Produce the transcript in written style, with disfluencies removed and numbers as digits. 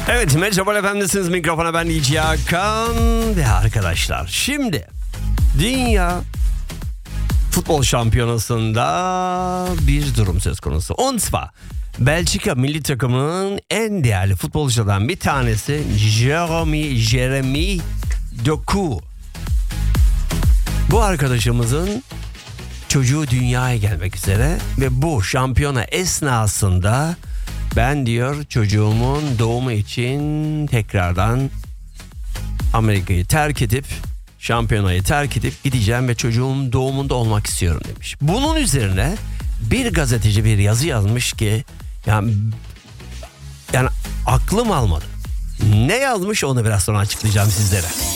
Evet, merhaba efendisiniz, mikrofona ben DJ Hakan ve arkadaşlar, şimdi Dünya Futbol Şampiyonası'nda bir durum söz konusu. Ontsva Belçika milli takımının en değerli futbolculardan bir tanesi Jeremy Doku. Bu arkadaşımızın çocuğu dünyaya gelmek üzere ve bu şampiyona esnasında ben diyor çocuğumun doğumu için tekrardan Amerika'yı terk edip şampiyonayı terk edip gideceğim ve çocuğumun doğumunda olmak istiyorum demiş. Bunun üzerine bir gazeteci bir yazı yazmış ki yani aklım almadı. Ne yazmış onu biraz sonra açıklayacağım sizlere.